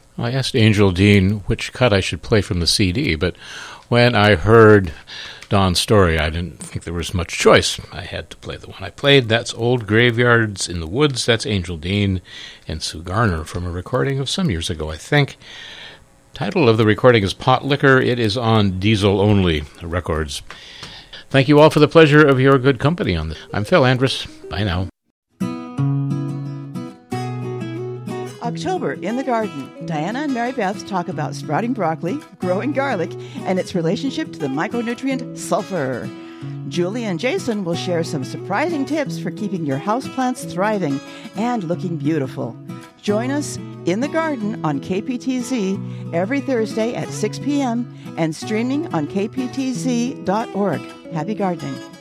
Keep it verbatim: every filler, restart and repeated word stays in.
I asked Angel Dean which cut I should play from the C D, but when I heard Don's story, I didn't think there was much choice. I had to play the one I played. That's Old Graveyards in the Woods. That's Angel Dean and Sue Garner from a recording of some years ago, I think. Title of the recording is Pot Liquor. It is on Diesel Only Records. Thank you all for the pleasure of your good company on this. I'm Phil Andrus. Bye now. October in the Garden. Diana and Mary Beth talk about sprouting broccoli, growing garlic, and its relationship to the micronutrient sulfur. Julie and Jason will share some surprising tips for keeping your houseplants thriving and looking beautiful. Join us in the garden on K P T Z every Thursday at six p.m. and streaming on k p t z dot org. Happy gardening.